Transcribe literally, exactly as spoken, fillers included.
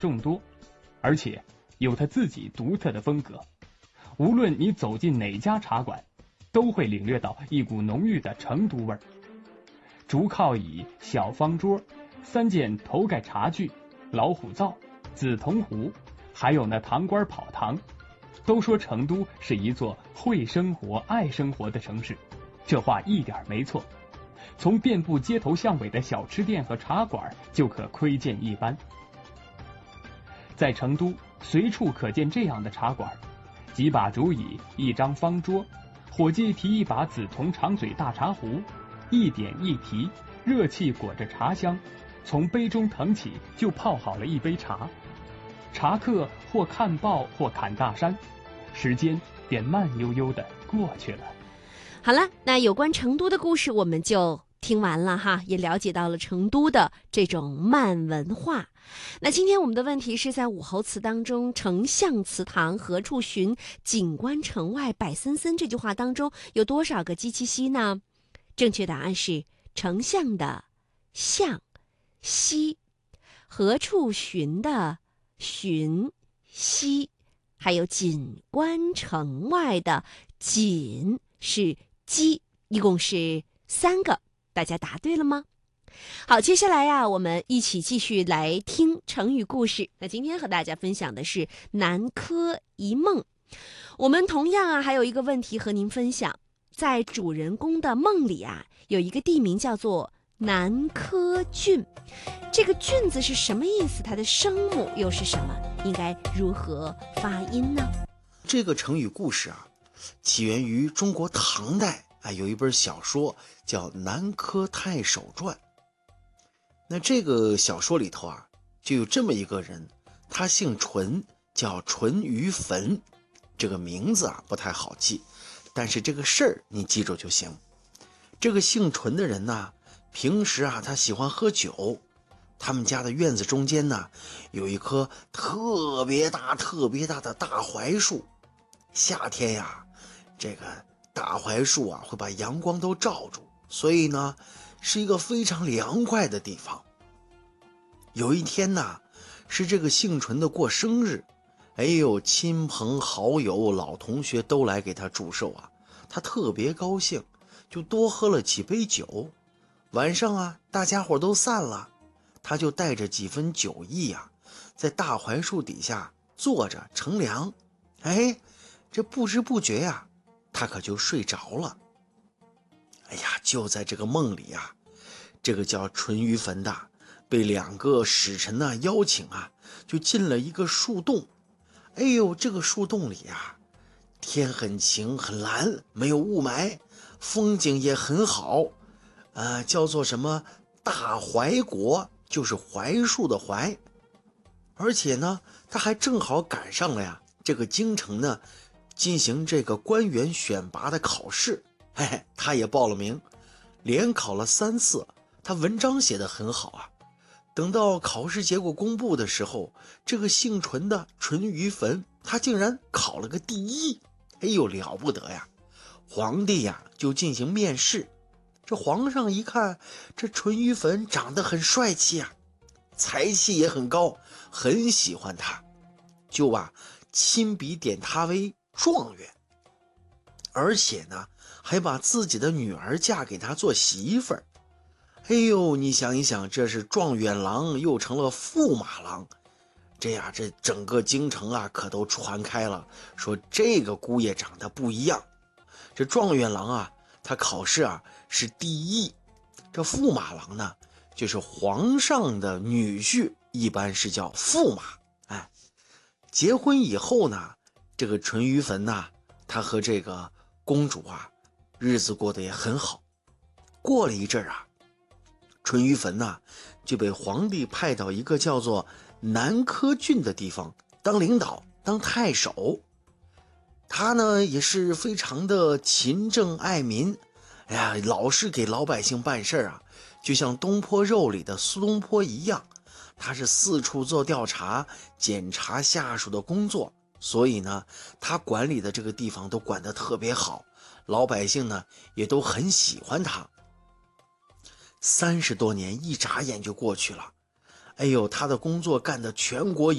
众多，而且有他自己独特的风格。无论你走进哪家茶馆，都会领略到一股浓郁的成都味儿。竹靠椅、小方桌、三件头盖茶具、老虎灶、紫铜壶，还有那糖官跑堂。都说成都是一座会生活、爱生活的城市，这话一点没错。从遍布街头巷尾的小吃店和茶馆就可窥见一斑。在成都，随处可见这样的茶馆：几把竹椅，一张方桌，伙计提一把紫铜长嘴大茶壶，一点一提，热气裹着茶香，从杯中腾起就泡好了一杯茶。茶客或看报或侃大山，时间便慢悠悠地过去了。 好了，那有关成都的故事我们就听完了哈，也了解到了成都的这种慢文化。那今天我们的问题是在武侯祠当中，丞相祠堂何处寻，锦官城外柏森森这句话当中有多少个鸡七夕呢？正确答案是丞相的相西，何处寻的寻西，还有锦官城外的锦是鸡，一共是三个，大家答对了吗？好，接下来呀、啊，我们一起继续来听成语故事。那今天和大家分享的是南柯一梦。我们同样啊还有一个问题和您分享，在主人公的梦里啊，有一个地名叫做南柯郡，这个郡字是什么意思？它的声母又是什么？应该如何发音呢？ 这个成语故事啊，起源于中国唐代啊，有一本小说叫《南柯太守传》。那这个小说里头啊，就有这么一个人，他姓淳，叫淳于棼。这个名字啊不太好记，但是这个事儿你记住就行。这个姓淳的人呢，平时啊他喜欢喝酒。他们家的院子中间呢，有一棵特别大特别大的大槐树。夏天呀，这个大槐树啊会把阳光都照住，所以呢是一个非常凉快的地方。有一天呢，是这个姓淳的过生日，哎呦，亲朋好友老同学都来给他祝寿啊，他特别高兴，就多喝了几杯酒。晚上啊大家伙都散了，他就带着几分酒意啊，在大槐树底下坐着乘凉。哎，这不知不觉呀、啊，他可就睡着了。哎呀，就在这个梦里啊，这个叫淳于棼的被两个使臣呢、啊、邀请啊，就进了一个树洞。哎呦，这个树洞里啊，天很晴很蓝，没有雾霾，风景也很好，呃，叫做什么大槐国，就是槐树的槐。而且呢，他还正好赶上了呀，这个京城呢进行这个官员选拔的考试。嘿嘿，他也报了名，连考了三次，他文章写得很好啊。等到考试结果公布的时候，这个姓淳的淳于棼，他竟然考了个第一。哎呦，了不得呀！皇帝呀就进行面试。这皇上一看，这淳于棼长得很帅气啊，才气也很高，很喜欢他，就啊亲笔点他为状元，而且呢还把自己的女儿嫁给他做媳妇儿。哎呦，你想一想，这是状元郎又成了驸马郎，这呀这整个京城啊可都传开了，说这个姑爷长得不一样。这状元郎啊他考试啊是第一，这驸马郎呢就是皇上的女婿，一般是叫驸马。哎，结婚以后呢，这个淳于棼呐，他和这个公主啊日子过得也很好。过了一阵啊，淳于棼呐就被皇帝派到一个叫做南柯郡的地方当领导，当太守。他呢也是非常的勤政爱民，哎呀，老是给老百姓办事啊，就像东坡肉里的苏东坡一样，他是四处做调查，检查下属的工作，所以呢他管理的这个地方都管得特别好，老百姓呢也都很喜欢他。三十多年一眨眼就过去了。哎哎呦，他的工作干得全国